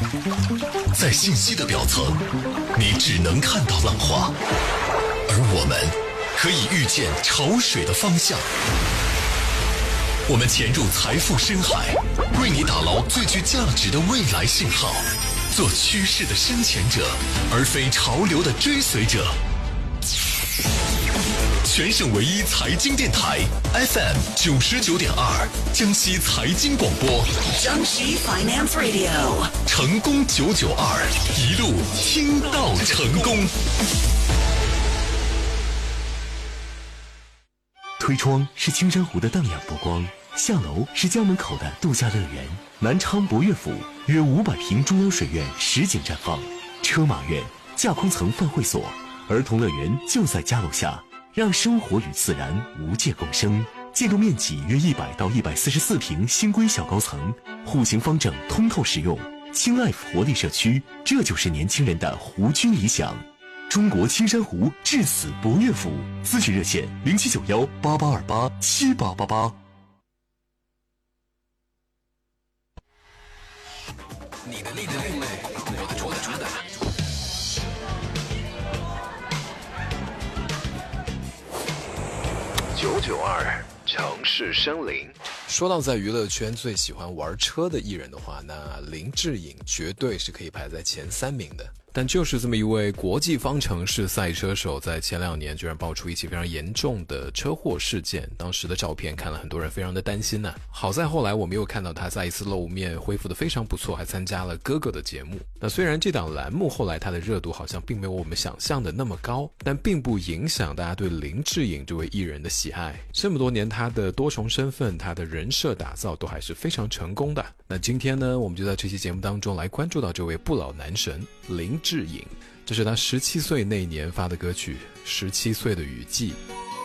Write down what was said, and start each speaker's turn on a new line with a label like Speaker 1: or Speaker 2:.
Speaker 1: 在信息的表层，你只能看到浪花，而我们可以预见潮水的方向。我们潜入财富深海，为你打捞最具价值的未来信号，做趋势的深潜者，而非潮流的追随者。全省唯一财经电台 FM 99.2，江西财经广播，
Speaker 2: 江西 Finance Radio，
Speaker 1: 成功992，一路听到成功。
Speaker 3: 推窗是青山湖的荡漾波光，下楼是江门口的度假乐园，南昌博悦府约500平中央水院实景绽放，车马院、架空层饭会所、儿童乐园就在家楼下。让生活与自然无界共生，建筑面积约100到144平新规小高层，户型方正通透实用，轻 life 活力社区，这就是年轻人的湖居理想。中国青山湖至此博悦府，咨询热线079188287888。
Speaker 1: 你的另类，我的主打。992城市生灵。
Speaker 4: 说到在娱乐圈最喜欢玩车的艺人的话，那林志颖绝对是可以排在前3名的。但就是这么一位国际方程式赛车手，在前2年居然爆出一起非常严重的车祸事件，当时的照片看了很多人非常的担心呢。好在后来我们又看到他再一次露面，恢复得非常不错，还参加了哥哥的节目。那虽然这档栏目后来他的热度好像并没有我们想象的那么高，但并不影响大家对林志颖这位艺人的喜爱。这么多年他的多重身份，他的人设打造都还是非常成功的。那今天呢，我们就在这期节目当中来关注到这位不老男神林志颖，这是他17岁那年发的歌曲《17岁的雨季》。